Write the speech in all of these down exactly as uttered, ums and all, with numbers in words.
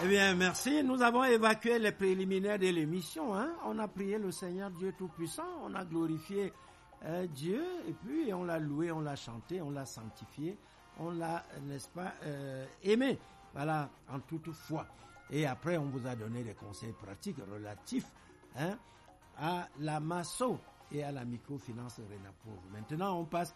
bien, merci. Nous avons évacué les préliminaires de l'émission. Hein. On a prié le Seigneur Dieu Tout-Puissant, on a glorifié euh, Dieu, et puis on l'a loué, on l'a chanté, on l'a sanctifié, on l'a, n'est-ce pas, euh, aimé. Voilà, en toute foi. Et après, on vous a donné des conseils pratiques relatifs hein, à la masso et à la microfinance Renapro. Maintenant, on passe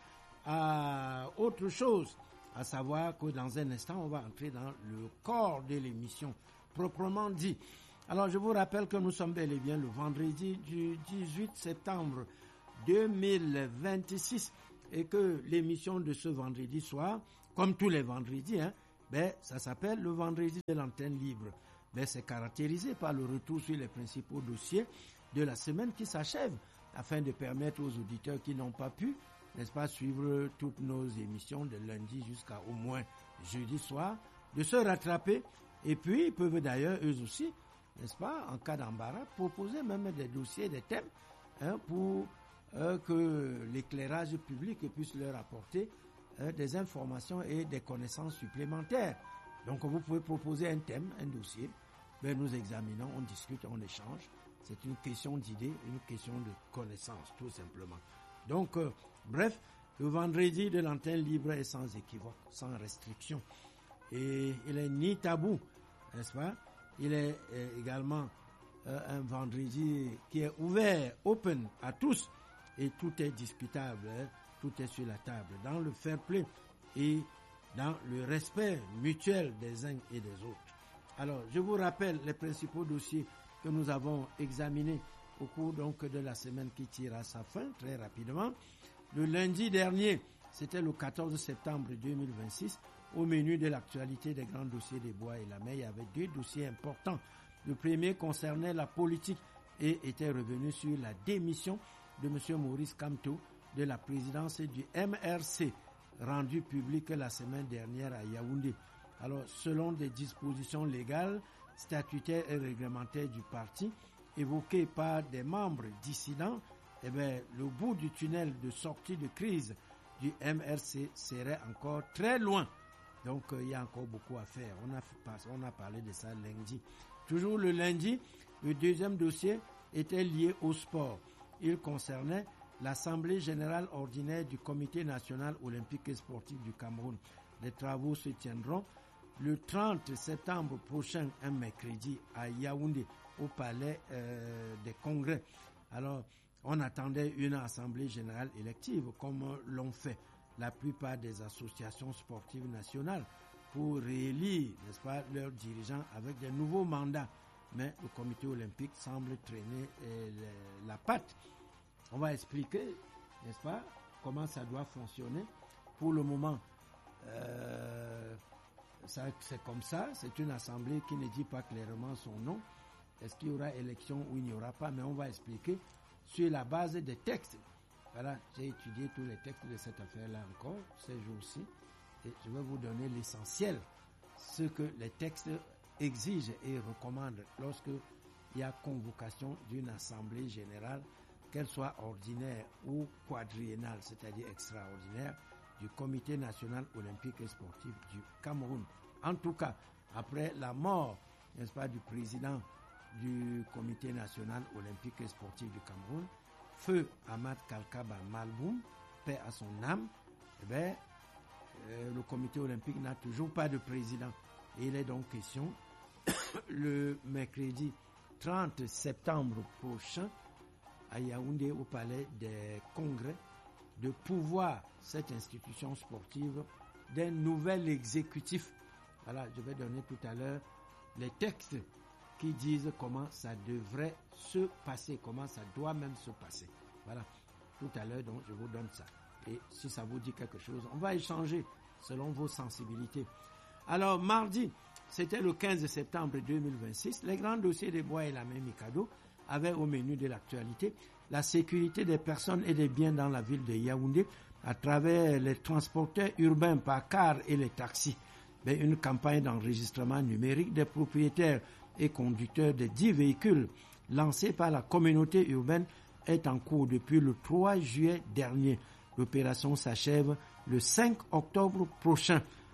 à autre chose, à savoir que dans un instant, on va entrer dans le corps de l'émission, proprement dit. Alors, je vous rappelle que nous sommes bel et bien le vendredi du dix-huit septembre deux mille vingt-six et que l'émission de ce vendredi soir, comme tous les vendredis, hein, ben, ça s'appelle le vendredi de l'antenne libre. Ben, c'est caractérisé par le retour sur les principaux dossiers de la semaine qui s'achève, afin de permettre aux auditeurs qui n'ont pas pu, n'est-ce pas, suivre toutes nos émissions de lundi jusqu'à au moins jeudi soir, de se rattraper. Et puis, ils peuvent d'ailleurs, eux aussi, n'est-ce pas, en cas d'embarras, proposer même des dossiers, des thèmes, hein, pour euh, que l'éclairage public puisse leur apporter euh, des informations et des connaissances supplémentaires. Donc, vous pouvez proposer un thème, un dossier, ben, nous examinons, on discute, on échange. C'est une question d'idée, une question de connaissance, tout simplement. Donc, euh, bref, le vendredi de l'antenne libre est sans équivoque, sans restriction. Et il est ni tabou, n'est-ce pas? Il est euh, également euh, un vendredi qui est ouvert, open à tous. Et tout est discutable, hein? Tout est sur la table, dans le fair play et dans le respect mutuel des uns et des autres. Alors, je vous rappelle les principaux dossiers que nous avons examinés au cours donc de la semaine qui tire à sa fin, très rapidement. Le lundi dernier, c'était le quatorze septembre deux mille vingt-six, au menu de l'actualité des grands dossiers des bois et la mer, il y avait deux dossiers importants. Le premier concernait la politique et était revenu sur la démission de M. Maurice Kamto de la présidence du M R C, rendue publique la semaine dernière à Yaoundé. Alors, selon des dispositions légales, statutaires et réglementaires du parti, évoquées par des membres dissidents, eh bien, le bout du tunnel de sortie de crise du M R C serait encore très loin. Donc, euh, il y a encore beaucoup à faire. On a, on a parlé de ça lundi. Toujours le lundi, le deuxième dossier était lié au sport. Il concernait l'Assemblée générale ordinaire du Comité national olympique et sportif du Cameroun. Les travaux se tiendront le trente septembre prochain, un mercredi, à Yaoundé, au palais euh, des congrès. Alors, on attendait une assemblée générale élective, comme l'ont fait la plupart des associations sportives nationales, pour réélire, n'est-ce pas, leurs dirigeants avec de nouveaux mandats. Mais le comité olympique semble traîner euh, la patte. On va expliquer, n'est-ce pas, comment ça doit fonctionner. Pour le moment, euh, ça, c'est comme ça, c'est une assemblée qui ne dit pas clairement son nom. Est-ce qu'il y aura élection ou il n'y aura pas, mais on va expliquer sur la base des textes. Voilà, j'ai étudié tous les textes de cette affaire-là encore, ces jours-ci, et je vais vous donner l'essentiel, ce que les textes exigent et recommandent lorsque il y a convocation d'une assemblée générale, qu'elle soit ordinaire ou quadriennale, c'est-à-dire extraordinaire, du Comité national olympique et sportif du Cameroun. En tout cas, après la mort, n'est-ce pas, du président du Comité national olympique et sportif du Cameroun, Feu Ahmad Kalkaba Malboum, paix à son âme, eh bien, euh, le Comité olympique n'a toujours pas de président. Et il est donc question, le mercredi trente septembre prochain, à Yaoundé, au palais des congrès, de pouvoir cette institution sportive d'un nouvel exécutif. Voilà, je vais donner tout à l'heure les textes qui disent comment ça devrait se passer, comment ça doit même se passer. Voilà, tout à l'heure, donc, je vous donne ça. Et si ça vous dit quelque chose, on va échanger selon vos sensibilités. Alors, mardi, c'était le quinze septembre deux mille vingt-six, les grands dossiers des bois et la mer Mikado avaient au menu de l'actualité la sécurité des personnes et des biens dans la ville de Yaoundé à travers les transporteurs urbains par car et les taxis. Mais une campagne d'enregistrement numérique des propriétaires et conducteurs de dix véhicules lancée par la communauté urbaine est en cours depuis le trois juillet dernier. L'opération s'achève le cinq octobre prochain.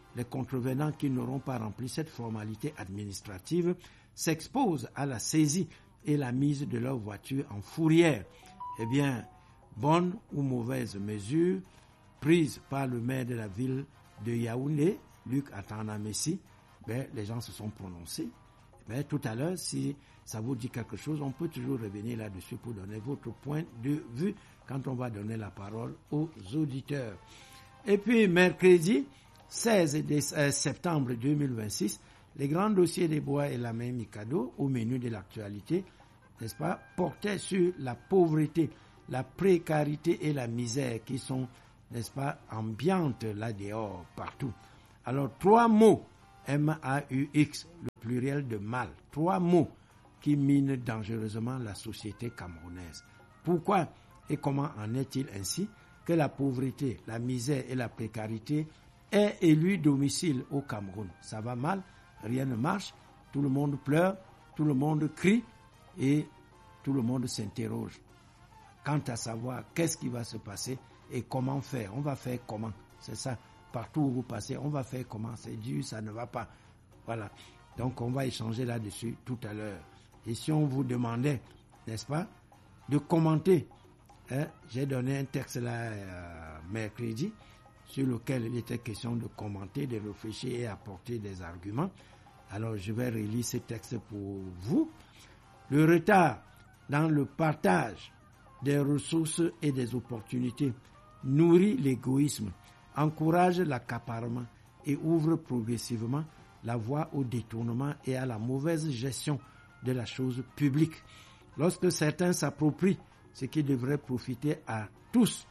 les contrevenants qui n'auront pas rempli cette formalité administrative s'exposent à la saisie et la mise de leur voiture en fourrière. Eh bien, bonne ou mauvaise mesure prise par le maire de la ville de Yaoundé, Luc Atanda-Messi, ben, les gens se sont prononcés. Ben, tout à l'heure, si ça vous dit quelque chose, on peut toujours revenir là-dessus pour donner votre point de vue quand on va donner la parole aux auditeurs. Et puis, mercredi seize septembre deux mille vingt-six, les grands dossiers des Bois et la main Mikado, au menu de l'actualité, n'est-ce pas, portaient sur la pauvreté, la précarité et la misère qui sont, n'est-ce pas, ambiantes là dehors, partout. Alors, trois mots, M A U X, le pluriel de mal, trois mots qui minent dangereusement la société camerounaise. Pourquoi et comment en est-il ainsi que la pauvreté, la misère et la précarité aient élu domicile au Cameroun? Ça va mal, rien ne marche, tout le monde pleure, tout le monde crie et tout le monde s'interroge quant à savoir qu'est-ce qui va se passer et comment faire. On va faire comment? C'est ça. Partout où vous passez, on va faire comment? C'est dur, ça ne va pas. Voilà. Donc, on va échanger là-dessus tout à l'heure. Et si on vous demandait, n'est-ce pas, de commenter, hein, j'ai donné un texte là euh, mercredi sur lequel il était question de commenter, de réfléchir et apporter des arguments. Alors, je vais relire ce texte pour vous. Le retard dans le partage des ressources et des opportunités nourrit l'égoïsme, encourage l'accaparement et ouvre progressivement la voie au détournement et à la mauvaise gestion de la chose publique. Lorsque certains s'approprient ce qui devrait profiter à tous,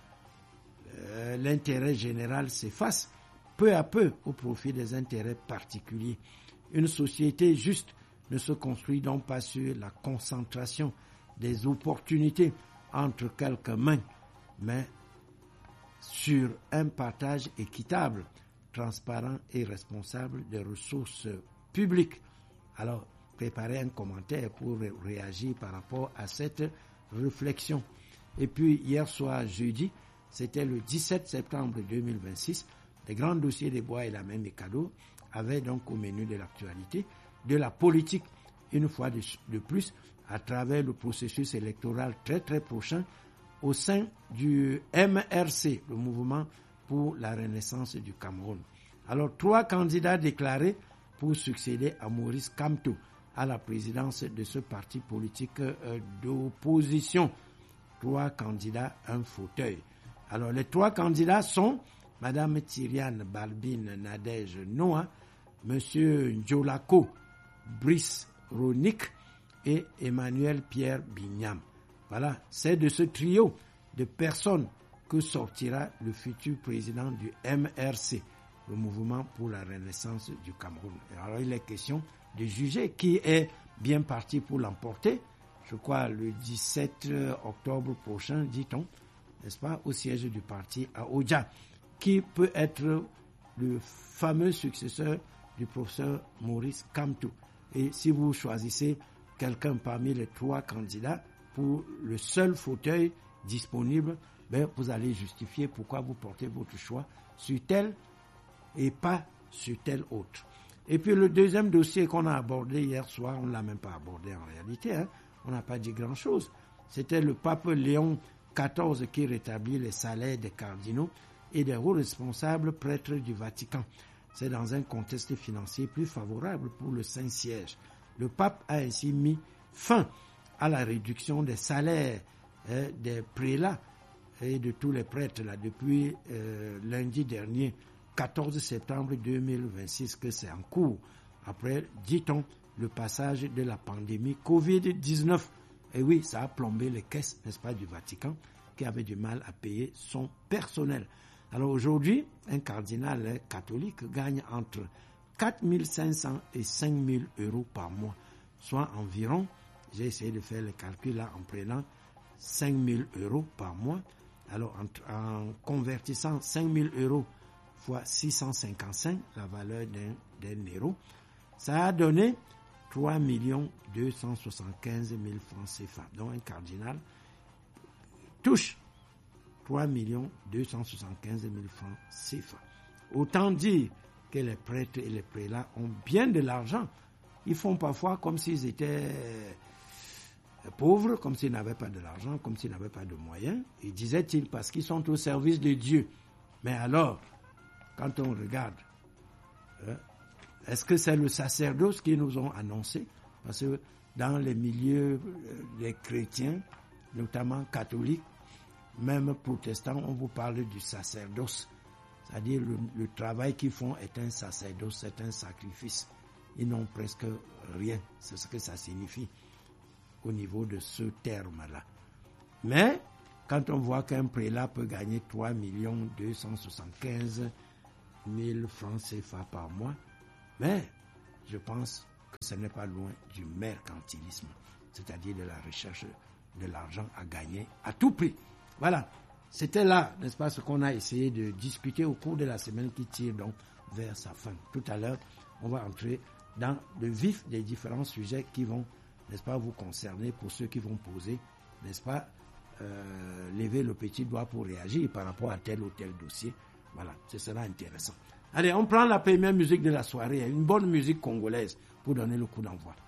euh, l'intérêt général s'efface peu à peu au profit des intérêts particuliers. Une société juste ne se construit donc pas sur la concentration des opportunités entre quelques mains, mais sur un partage équitable, transparent et responsable des ressources publiques. Alors, préparez un commentaire pour réagir par rapport à cette réflexion. Et puis, hier soir, jeudi, c'était le dix-sept septembre deux mille vingt-six, les grands dossiers des Bois et la main Mikado avaient donc au menu de l'actualité de la politique, une fois de, de plus, à travers le processus électoral très très prochain au sein du M R C, le mouvement pour la renaissance du Cameroun. Alors, trois candidats déclarés pour succéder à Maurice Kamto à la présidence de ce parti politique euh, d'opposition. Trois candidats, un fauteuil. Alors, les trois candidats sont Madame Tyriane Balbine Nadège Noah, Monsieur Njolako Brice Ronick et Emmanuel Pierre Bignam. Voilà, c'est de ce trio de personnes que sortira le futur président du M R C, le mouvement pour la renaissance du Cameroun. Alors il est question de juger qui est bien parti pour l'emporter, je crois le dix-sept octobre prochain, dit-on, n'est-ce pas, au siège du parti à Oja, qui peut être le fameux successeur du professeur Maurice Kamto. Et si vous choisissez quelqu'un parmi les trois candidats pour le seul fauteuil disponible, ben vous allez justifier pourquoi vous portez votre choix sur tel et pas sur tel autre. Et puis le deuxième dossier qu'on a abordé hier soir, on ne l'a même pas abordé en réalité, hein, on n'a pas dit grand-chose. C'était le pape Léon quatorze qui rétablit les salaires des cardinaux et des hauts responsables prêtres du Vatican. C'est dans un contexte financier plus favorable pour le Saint-Siège. Le pape a ainsi mis fin à la réduction des salaires euh, des prélats et de tous les prêtres là, depuis euh, lundi dernier, quatorze septembre deux mille vingt-six, que c'est en cours, après, dit-on, le passage de la pandémie covid dix-neuf. Et oui, ça a plombé les caisses, n'est-ce pas, du Vatican, qui avait du mal à payer son personnel. Alors aujourd'hui, un cardinal catholique gagne entre quatre mille cinq cents et cinq mille euros par mois, soit environ, j'ai essayé de faire le calcul là en prenant cinq mille euros par mois. Alors en, en convertissant cinq mille euros fois six cent cinquante-cinq, la valeur d'un, d'un euro, ça a donné trois millions deux cent soixante-quinze mille francs C F A. Donc un cardinal touche trois millions deux cent soixante-quinze mille francs C F A. Autant dire que les prêtres et les prélats ont bien de l'argent. Ils font parfois comme s'ils étaient pauvres, comme s'ils n'avaient pas de l'argent, comme s'ils n'avaient pas de moyens. Et disaient-ils, parce qu'ils sont au service de Dieu. Mais alors, quand on regarde, euh, est-ce que c'est le sacerdoce qu'ils nous ont annoncé? Parce que dans les milieux des chrétiens, notamment catholiques, même protestants, on vous parle du sacerdoce. C'est-à-dire le, le travail qu'ils font est un sacerdoce, c'est un sacrifice. Ils n'ont presque rien. C'est ce que ça signifie au niveau de ce terme-là. Mais quand on voit qu'un prélat peut gagner trois millions deux cent soixante-quinze mille francs C F A par mois, mais je pense que ce n'est pas loin du mercantilisme, c'est-à-dire de la recherche de l'argent à gagner à tout prix. Voilà, c'était là, n'est-ce pas, ce qu'on a essayé de discuter au cours de la semaine qui tire donc vers sa fin. Tout à l'heure, on va entrer dans le vif des différents sujets qui vont, n'est-ce pas, vous concerner pour ceux qui vont poser, n'est-ce pas, euh, lever le petit doigt pour réagir par rapport à tel ou tel dossier. Voilà, ce sera intéressant. Allez, on prend la première musique de la soirée, une bonne musique congolaise pour donner le coup d'envoi.